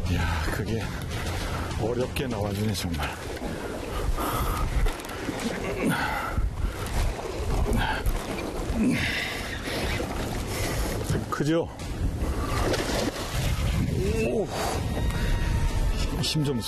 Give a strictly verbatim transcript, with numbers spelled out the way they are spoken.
이야, 그게 어렵게 나와주네, 정말. 크죠? 힘 좀